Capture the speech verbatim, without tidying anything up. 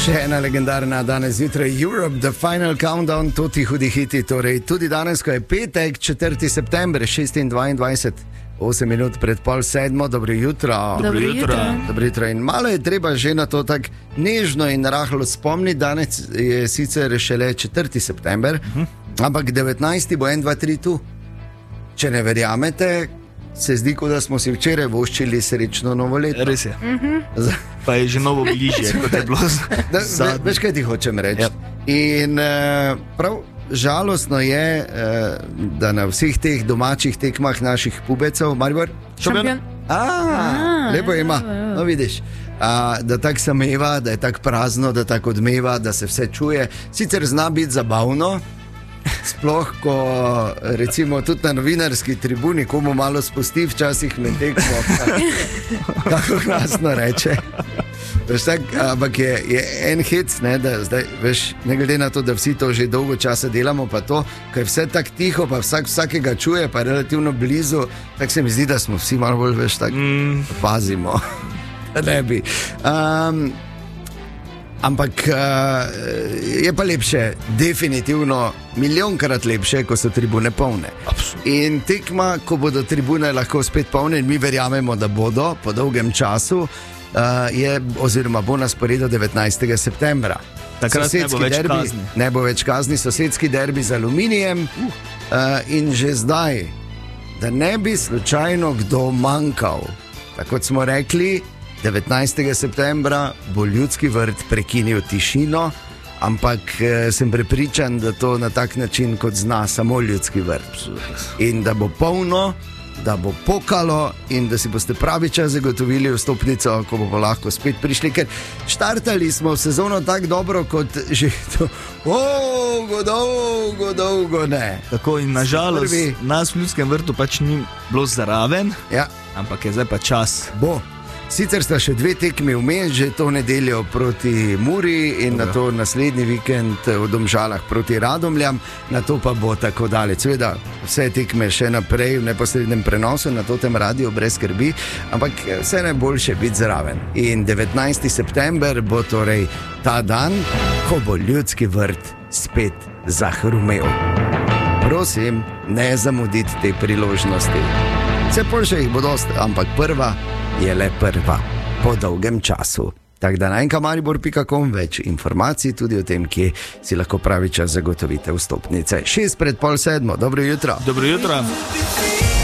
Še ena legendarna danes zjutraj, Europe, the final countdown, toti hudi hiti, torej tudi danes, ko je petek, četrti september, šestindvajset, osem minut pred pol sedmo, dobro jutro. Dobro jutro. Dobro jutro. In malo je treba že na to tako nežno in rahlo spomniti, danes je sicer šele četrti september, uh-huh. ampak devetnajsti bo en, dva, tri tu. Če ne verjamete, se zdi, kot da smo si včeraj voščili srečno novo leto. Res je. Uh-huh. Pa je že novo bližje, kot je bilo. Da, veš, kaj ti hočem reči? Yep. In uh, prav žalostno je, uh, da na vseh teh domačih tekmah naših pubecev, Maribor? Šampion. A, lepo ima, no vidiš. Uh, da tako sameva, da je tako prazno, da tako odmeva, da se vse čuje. Sicer zna biti zabavno, sploh, ko recimo tudi na novinarski tribuni komu malo spusti včasih med tekmo, kako glasno reče. Veš, tak, ampak je, je en hec, ne, da zdaj, veš, ne glede na to, da vsi to že dolgo časa delamo, pa to, ko je vse tako tiho, pa vsak vsakega čuje, pa relativno blizu, tako se mi zdi, da smo vsi malo bolj, veš, tako mm. pazimo, da ne bi. Um, Ampak uh, je pa lepše, definitivno milijonkrat lepše, ko so tribune polne. Absolutno. In tekma, ko bodo tribune lahko spet polne, in mi verjamemo, da bodo po dolgem času, uh, je oziroma bo na sporedu devetnajstega septembra. Takrat ne bo več derbi, kazni. Ne bo več kazni, sosedski derbi z Aluminijem uh. Uh, in že zdaj, da ne bi slučajno kdo manjkal, tako kot smo rekli, devetnajstega septembra bo Ljudski vrt prekinil tišino, ampak eh, sem prepričan, da to na tak način, kot zna samo Ljudski vrt. In da bo polno, da bo pokalo in da si boste pravi čas zagotovili vstopnico, ko bomo lahko spet prišli, ker štartali smo v sezono tako dobro, kot že to dolgo, dolgo, dolgo ne. Tako in nažalost prvi... nas v Ljudskem vrtu pač ni bilo zraven, ja. ampak je zdaj pa čas. Bo. Sicer sta še dve tekmi vmes, že to nedeljo proti Muri in na to naslednji vikend v Domžalah proti Radomljam, na to pa bo tako daleč. Seveda, vse tekme še naprej v neposrednem prenosu na tem radiju brez skrbi, ampak vse najboljše biti zraven. In devetnajsti september bo torej ta dan, ko bo Ljudski vrt spet zahrumel. Prosim, ne zamuditi te priložnosti. Vse boljše jih bo dosti, ampak prva je le prva, po dolgem času. Tako da na enkamaribor pika com več informacij tudi o tem, kje si lahko pravi čas zagotovite vstopnice. Šest pred pol sedmo, dobro jutro. Dobro jutro.